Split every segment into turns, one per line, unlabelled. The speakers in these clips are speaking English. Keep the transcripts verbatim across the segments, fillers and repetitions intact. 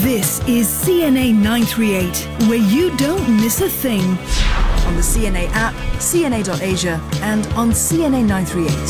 This is C N A nine three eight, where you don't miss a thing.
On the C N A app, C N A dot asia, and on C N A nine three eight.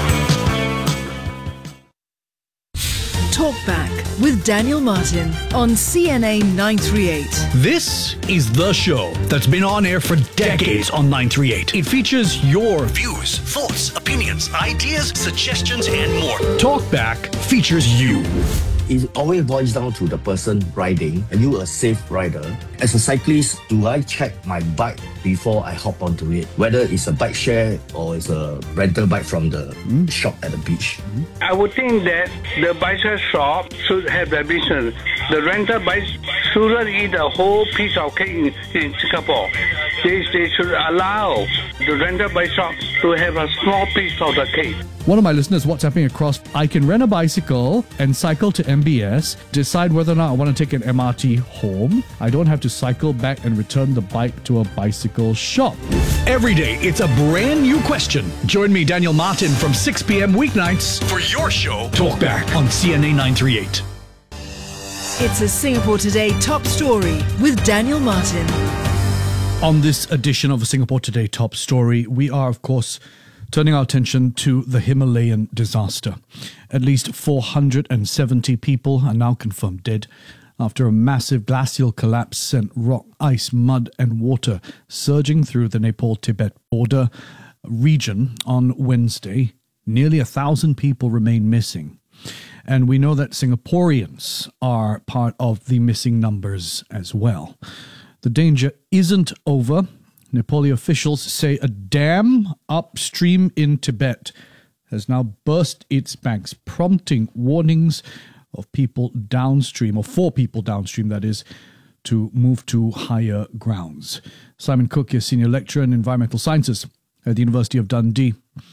Talk Back with Daniel Martin on C N A nine three eight.
This is the show that's been on air for decades on nine three eight. It features your views, thoughts, opinions, ideas, suggestions, and more. Talk Back features you.
It always boils down to the person riding. Are you a safe rider? As a cyclist, do I check my bike before I hop onto it? Whether it's a bike share or it's a rental bike from the mm. shop at the beach.
I would think that the bicycle shop should have the business. The rental bike shouldn't eat a whole piece of cake in, in Singapore. They, they should allow the rental bike shop to have a small piece of the cake.
One of my listeners WhatsApping across, I can rent a bicycle and cycle to M B S, decide whether or not I want to take an M R T home. I don't have to cycle back and return the bike to a bicycle shop.
Every day, it's a brand new question. Join me, Daniel Martin, from six p.m. weeknights for your show, Talk Back on C N A nine three eight.
It's a Singapore Today top story with Daniel Martin.
On this edition of a Singapore Today top story, we are, of course, turning our attention to the Himalayan disaster. At least four hundred seventy people are now confirmed dead after a massive glacial collapse sent rock, ice, mud and water surging through the Nepal-Tibet border region on Wednesday. Nearly a thousand people remain missing. And we know that Singaporeans are part of the missing numbers as well. The danger isn't over. Nepali officials say a dam upstream in Tibet has now burst its banks, prompting warnings of people downstream, or for people downstream, that is, to move to higher grounds. Simon Cook is Senior Lecturer in Environmental Sciences at the University of Dundee.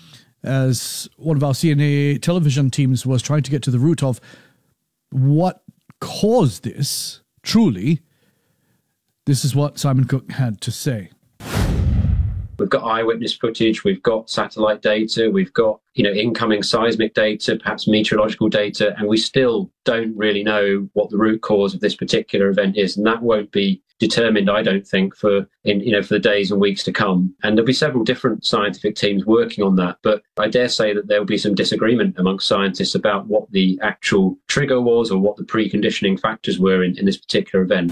As one of our C N A television teams was trying to get to the root of what caused this, truly, this is what Simon Cook had to say.
We've got eyewitness footage, we've got satellite data, we've got, you know, incoming seismic data, perhaps meteorological data, and we still don't really know what the root cause of this particular event is. And that won't be determined, I don't think, for in you know for the days and weeks to come. And there'll be several different scientific teams working on that. But I dare say that there'll be some disagreement amongst scientists about what the actual trigger was or what the preconditioning factors were in, in this particular event.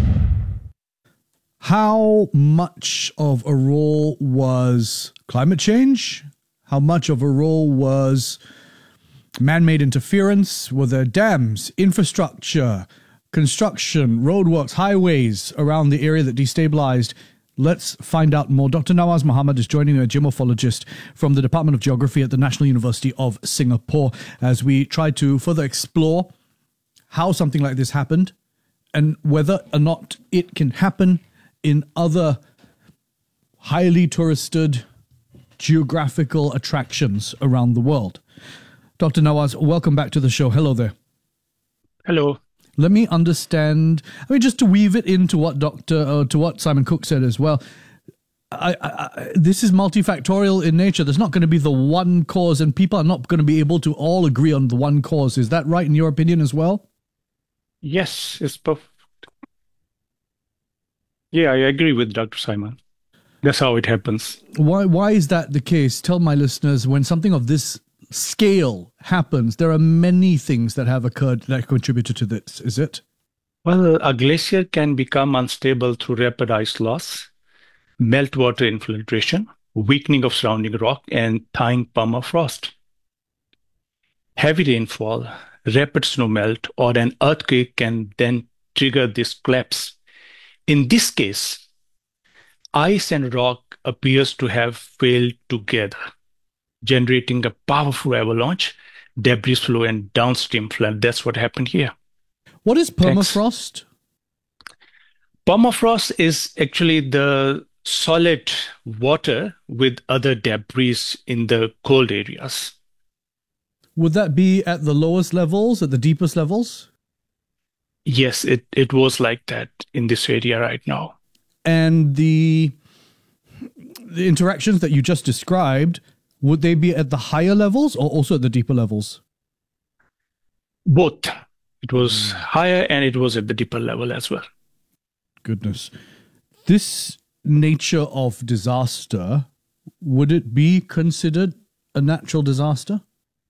How much of a role was climate change? How much of a role was man-made interference? Were there dams, infrastructure, construction, roadworks, highways around the area that destabilized? Let's find out more. Doctor Nawaz Mohammed is joining me, a geomorphologist from the Department of Geography at the National University of Singapore, as we try to further explore how something like this happened and whether or not it can happen in other highly touristed geographical attractions around the world. Doctor Nawaz, welcome back to the show. Hello there.
Hello.
Let me understand, I mean, just to weave it into what Doctor uh, to what Simon Cook said as well. I, I, I, this is multifactorial in nature. There's not going to be the one cause, and people are not going to be able to all agree on the one cause. Is that right in your opinion as well?
Yes, it's perfect. Yeah, I agree with Doctor Simon. That's how it happens.
Why why is that the case? Tell my listeners, when something of this scale happens, there are many things that have occurred that contributed to this, is it?
Well, a glacier can become unstable through rapid ice loss, meltwater infiltration, weakening of surrounding rock, and thawing permafrost. Heavy rainfall, rapid snowmelt, or an earthquake can then trigger this collapse. In this case, ice and rock appears to have failed together, generating a powerful avalanche, debris flow, and downstream flood. That's what happened here.
What is permafrost?
Thanks. Permafrost is actually the solid water with other debris in the cold areas.
Would that be at the lowest levels, at the deepest levels?
Yes, it, it was like that in this area right now.
And the the interactions that you just described, would they be at the higher levels or also at the deeper levels?
Both. It was higher and it was at the deeper level as well.
Goodness. This nature of disaster, would it be considered a natural disaster?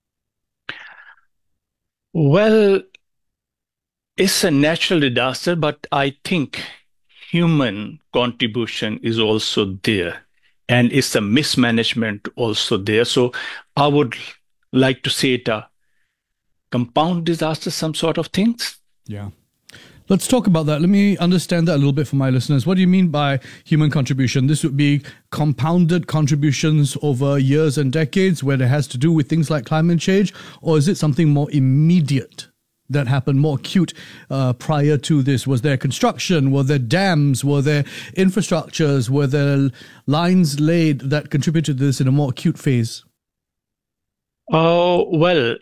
Well, it's a natural disaster, but I think human contribution is also there, and it's a mismanagement also there. So I would like to say it a compound disaster, some sort of things.
Yeah. Let's talk about that. Let me understand that a little bit for my listeners. What do you mean by human contribution? This would be compounded contributions over years and decades where it has to do with things like climate change, or is it something more immediate that happened, more acute uh, prior to this? Was there construction? Were there dams? Were there infrastructures? Were there lines laid that contributed to this in a more acute phase?
Oh, well,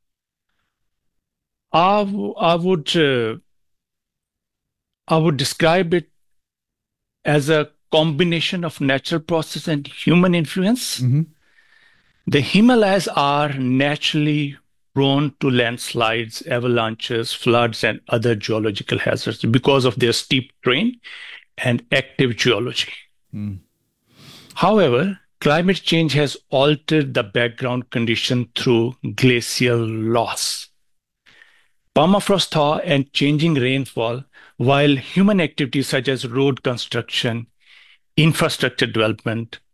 I, w- I would uh, I would describe it as a combination of natural process and human influence.
Mm-hmm.
The Himalayas are naturally prone to landslides, avalanches, floods, and other geological hazards because of their steep terrain and active geology.
Mm.
However, climate change has altered the background condition through glacial loss, permafrost thaw, and changing rainfall, while human activities such as road construction, infrastructure development,